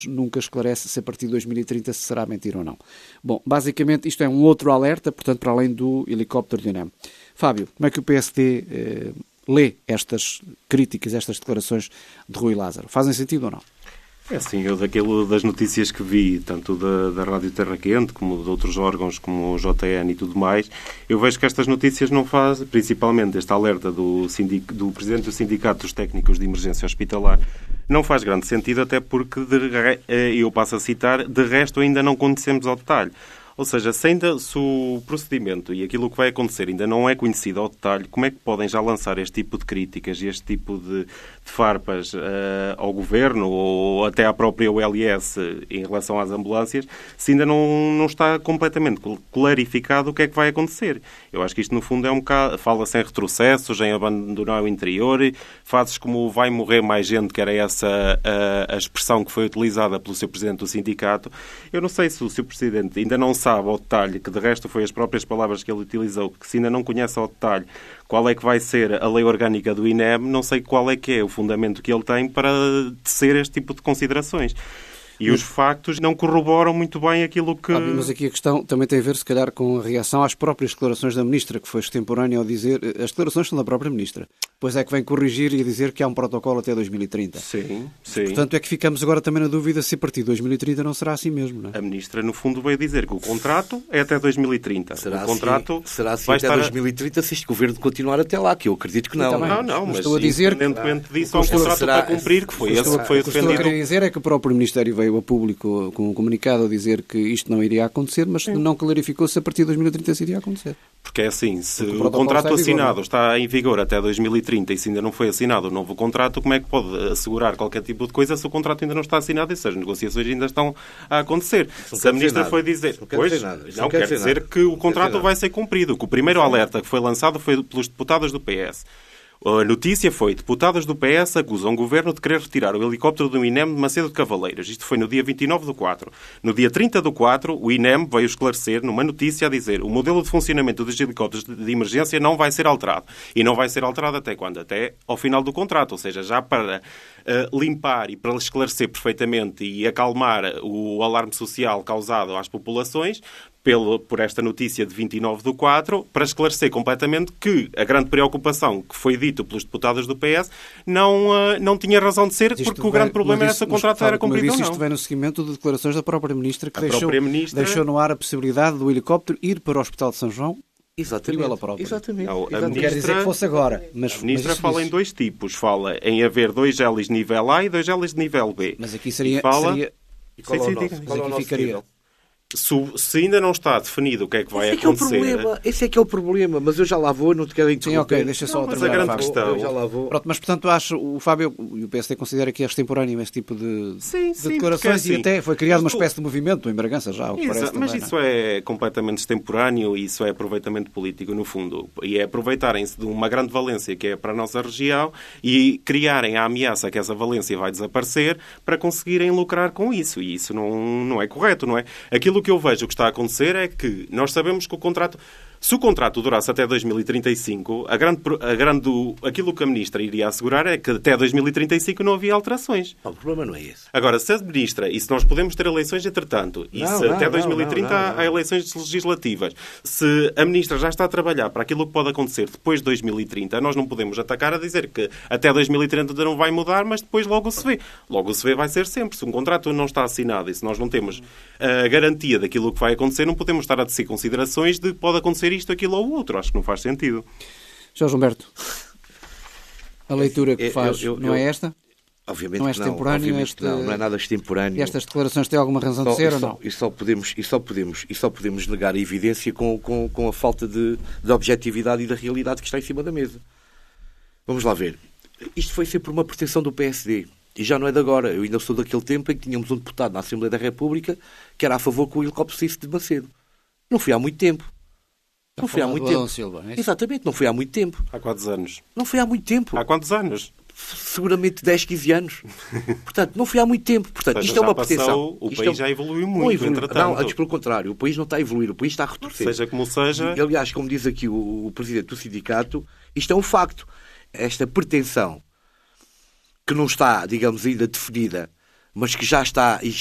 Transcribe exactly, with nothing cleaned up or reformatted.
nunca esclarece se a partir de dois mil e trinta se será mentira ou não. Bom, basicamente isto é um outro alerta, portanto, para além do helicóptero do INEM. Fábio, como é que o P S D eh, lê estas críticas, estas declarações de Rui Lázaro? Fazem sentido ou não? É assim, eu daquilo das notícias que vi, tanto da, da Rádio Terra Quente, como de outros órgãos, como o J N e tudo mais, eu vejo que estas notícias não fazem, principalmente este alerta do, sindic, do Presidente do Sindicato dos Técnicos de Emergência Hospitalar, não faz grande sentido, até porque, de, eu passo a citar, de resto ainda não conhecemos ao detalhe. Ou seja, se, ainda, se o procedimento e aquilo que vai acontecer ainda não é conhecido ao detalhe, como é que podem já lançar este tipo de críticas e este tipo de, de farpas uh, ao Governo ou até à própria O L S em relação às ambulâncias, se ainda não, não está completamente clarificado o que é que vai acontecer? Eu acho que isto, no fundo, é um bocado... Fala-se em retrocessos, em abandonar o interior, fazes como vai morrer mais gente, que era essa a, a expressão que foi utilizada pelo seu Presidente do Sindicato. Eu não sei se o seu Presidente ainda não sabe ao detalhe, que de resto foi as próprias palavras que ele utilizou, que se ainda não conhece ao detalhe qual é que vai ser a lei orgânica do INEM, não sei qual é que é o fundamento que ele tem para tecer este tipo de considerações. E os factos não corroboram muito bem aquilo que... Ah, mas aqui a questão também tem a ver, se calhar, com a reação às próprias declarações da Ministra, que foi extemporânea ao dizer... As declarações são da própria Ministra. Pois é que vem corrigir e dizer que há um protocolo até dois mil e trinta. Sim, sim. Portanto, é que ficamos agora também na dúvida se a partir de dois mil e trinta não será assim mesmo, não é? A Ministra, no fundo, veio dizer que o contrato é até dois mil e trinta. Será o contrato assim, será assim vai até estar... dois mil e trinta se este Governo continuar até lá, que eu acredito que não. Não, não, não, mas, estou a dizer que... independentemente disso, há um contrato será... para cumprir, que foi esse estou, que foi o que defendido. estou a querer dizer é que o próprio Ministério veio a público com um comunicado a dizer que isto não iria acontecer, mas Sim. não clarificou se a partir de dois mil e trinta se iria acontecer. Porque é assim, se o, o contrato está assinado está em vigor até dois mil e trinta e se ainda não foi assinado o novo contrato, como é que pode assegurar qualquer tipo de coisa se o contrato ainda não está assinado e se as negociações ainda estão a acontecer? Se a Ministra foi dizer... Não pois, dizer nada. não quer dizer nada. Que o contrato vai ser cumprido. Que o primeiro alerta que foi lançado foi pelos deputados do P S. A notícia foi: deputados do P S acusam o Governo de querer retirar o helicóptero do INEM de Macedo de Cavaleiros. Isto foi no dia vinte e nove do quatro. No dia trinta do quatro, o INEM veio esclarecer, numa notícia, a dizer: o modelo de funcionamento dos helicópteros de emergência não vai ser alterado. E não vai ser alterado até quando? Até ao final do contrato. Ou seja, já para uh, limpar e para esclarecer perfeitamente e acalmar o alarme social causado às populações, Pelo, por esta notícia de vinte e nove do quatro, para esclarecer completamente que a grande preocupação que foi dito pelos deputados do P S não, uh, não tinha razão de ser, porque o grande vem, problema era se o contrato era cumprido ou não. Isto vem no seguimento de declarações da própria Ministra, que a deixou, própria ministra... deixou no ar a possibilidade do helicóptero ir para o Hospital de São João. Exatamente. Ela própria. Exatamente. Não, a Exatamente. ministra, quer dizer que fosse agora. Mas, a ministra mas fala disse. em dois tipos. Fala em haver dois hélices de nível A e dois hélices de nível B. Mas aqui seria... E fala... seria... E qual sim, é o sim, nosso? diga. Qual é o aqui nosso ficaria... nível? Se, se ainda não está definido o que é que vai esse é acontecer... Que é o problema. Esse é que é o problema, mas eu já lá vou, não te quero interromper. Sim, ok, deixa só não, mas terminar, a grande Fábio. questão... Eu já lá vou. Pronto, mas portanto acho, o Fábio e o P S D considera que é extemporâneo este tipo de, sim, de sim, declarações assim, e até foi criado uma isto... espécie de movimento em Bragança já, o que parece Mas também, isso não é? é completamente extemporâneo e isso é aproveitamento político, no fundo. E é aproveitarem-se de uma grande valência que é para a nossa região e criarem a ameaça que essa valência vai desaparecer para conseguirem lucrar com isso. E isso não, não é correto, não é? Aquilo que eu vejo que está a acontecer é que nós sabemos que o contrato... Se o contrato durasse até dois mil e trinta e cinco, a grande, a grande, aquilo que a Ministra iria assegurar é que até dois mil e trinta e cinco não havia alterações. Não, o problema não é esse. Agora, se a Ministra, e se nós podemos ter eleições entretanto, e não, se não, até dois mil e trinta não, não, não, não. há eleições legislativas, se a Ministra já está a trabalhar para aquilo que pode acontecer depois de dois mil e trinta, nós não podemos atacar a dizer que até dois mil e trinta não vai mudar, mas depois logo se vê. Logo se vê vai ser sempre. Se um contrato não está assinado e se nós não temos a garantia daquilo que vai acontecer, não podemos estar a tecer considerações de pode acontecer isto, aquilo ou outro. Acho que não faz sentido. Jorge Humberto, a leitura que faz eu, eu, não eu, é esta? Obviamente não é que não. extemporâneo? Este... Não, não é nada extemporâneo. E estas declarações têm alguma razão só, de ser e ou só, não? E só podemos, e só podemos, e só podemos negar a evidência com, com, com a falta de, de objetividade e da realidade que está em cima da mesa. Vamos lá ver. Isto foi sempre uma pretensão do P S D. E já não é de agora. Eu ainda sou daquele tempo em que tínhamos um deputado na Assembleia da República que era a favor que o helicóptero saísse de Macedo. Não foi há muito tempo. Não foi há muito tempo. Silva, é Exatamente, não foi há muito tempo. Há quantos anos? Não foi há muito tempo. Há quantos anos? Seguramente dez, quinze anos. Portanto, não foi há muito tempo. Portanto, seja, isto é uma passou, pretensão. O isto país é... já evoluiu muito, não evolui. entretanto. Não, antes pelo contrário. O país não está a evoluir. O país está a retroceder. Seja como seja... E, aliás, como diz aqui o, o presidente do sindicato, isto é um facto. Esta pretensão que não está, digamos, ainda definida mas que já está,